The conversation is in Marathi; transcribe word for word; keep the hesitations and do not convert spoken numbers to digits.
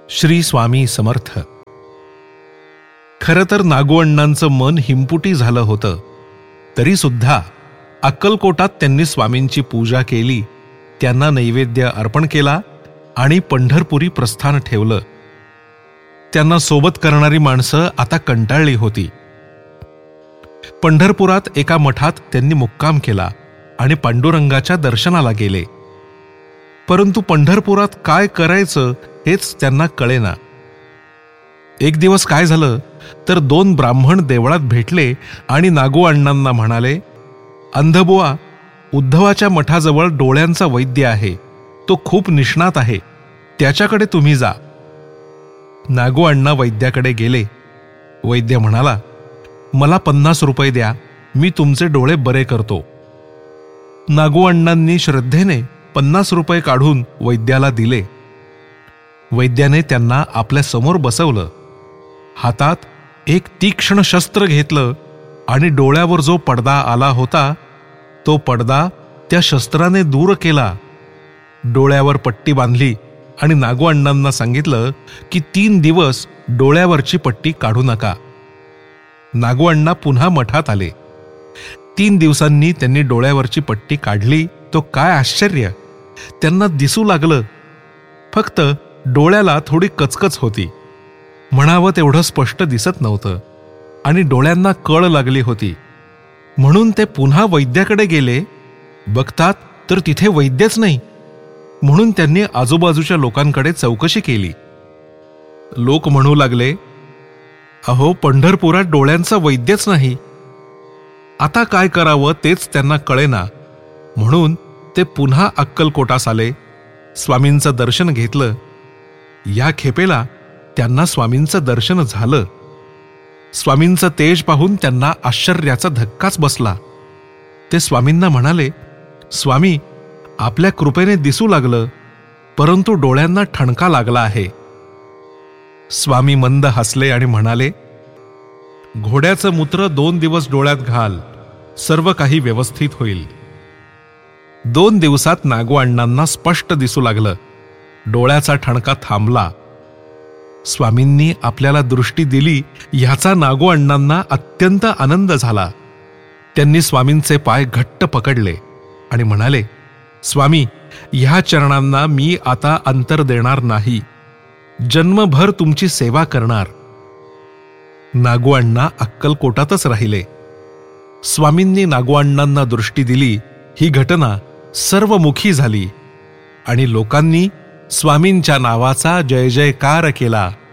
श्री स्वामी समर्थ. खरं तर नागूअण्णांचं मन हिमपुटी झालं होतं, तरी सुद्धा अक्कलकोटात त्यांनी स्वामींची पूजा केली, त्यांना नैवेद्य अर्पण केला आणि पंढरपुरी प्रस्थान ठेवलं. त्यांना सोबत करणारी माणसं आता कंटाळली होती. पंढरपुरात एका मठात त्यांनी मुक्काम केला आणि पांडुरंगाच्या दर्शनाला गेले. परंतु पंढरपुरात काय करायचं हेच त्यांना कळेना. एक दिवस काय झालं तर दोन ब्राह्मण देवळात भेटले आणि नागूअण्णांना म्हणाले, अंधबुवा, उद्धवाच्या मठाजवळ डोळ्यांचा वैद्य आहे, तो खूप निष्णात आहे, त्याच्याकडे तुम्ही जा. नागूअण्णा वैद्याकडे गेले. वैद्य म्हणाला, मला पन्नास रुपये द्या, मी तुमचे डोळे बरे करतो. नागूअण्णांनी श्रद्धेने पन्नास रुपये काढून वैद्याला दिले. वैद्याने त्यांना आपल्या समोर बसवलं. हातात एक तीक्ष्ण शस्त्र घेतलं आणि डोळ्यावर जो पडदा आला होता तो पडदा त्या शस्त्राने दूर केला. डोळ्यावर पट्टी बांधली आणि नागूअण्णांना सांगितलं की तीन दिवस डोळ्यावरची पट्टी काढू नका. नागूअण्णा पुन्हा मठात आले. तीन दिवसांनी त्यांनी डोळ्यावरची पट्टी काढली. तो काय आश्चर्य, त्यांना दिसू लागलं. फक्त डोळ्याला थोडी कचकच होती, म्हणावं तेवढं स्पष्ट दिसत नव्हतं आणि डोळ्यांना कळ लागली होती. म्हणून ते पुन्हा वैद्याकडे गेले. बघतात तर तिथे वैद्यच नाही. म्हणून त्यांनी आजूबाजूच्या लोकांकडे चौकशी केली. लोक म्हणू लागले, अहो, पंढरपुरात डोळ्यांचा वैद्यच नाही. आता काय करावं तेच त्यांना कळेना. म्हणून ते पुन्हा अक्कलकोटास आले. स्वामींचं दर्शन घेतलं. या खेपेला त्यांना स्वामींचं दर्शन झालं. स्वामींचं तेज पाहून त्यांना आश्चर्याचा धक्काच बसला. ते स्वामींना म्हणाले, स्वामी, आपल्या कृपेने दिसू लागलं, परंतु डोळ्यांना ठणका लागला आहे. स्वामी मंद हसले आणि म्हणाले, घोड्याचं मूत्र दोन दिवस डोळ्यात घाल, सर्व काही व्यवस्थित होईल. दोन दिवसात नागूअण्णांना स्पष्ट दिसू लागलं. डोळ्याचा ठणका थांबला. स्वामींनी आपल्याला दृष्टी दिली ह्याचा नागूअण्णांना अत्यंत आनंद झाला. त्यांनी स्वामींचे पाय घट्ट पकडले आणि म्हणाले, स्वामी, ह्या चरणांना मी आता अंतर देणार नाही, जन्मभर तुमची सेवा करणार. नागूअण्णा अक्कलकोटातच राहिले. स्वामींनी नागूअण्णांना दृष्टी दिली ही घटना सर्वमुखी झाली आणि लोकांनी स्वामींच्या नावाचा जय जयकार केला.